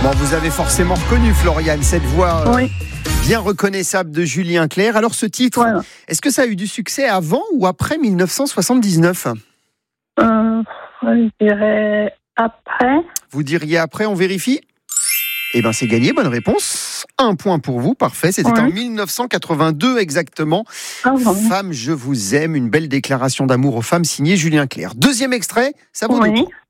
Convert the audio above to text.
Bon, vous avez forcément reconnu, Floriane, cette voix Oui. bien reconnaissable de Julien Clerc. Alors ce titre, Voilà. est-ce que ça a eu du succès avant ou après 1979 ? Je dirais après. Vous diriez après, on vérifie ? Eh bien, c'est gagné, bonne réponse. 1 point pour vous, parfait. C'était en 1982 exactement. Ah, bon. Femme, je vous aime, une belle déclaration d'amour aux femmes signée Julien Clerc. Deuxième extrait, ça vaut Oui. deux points.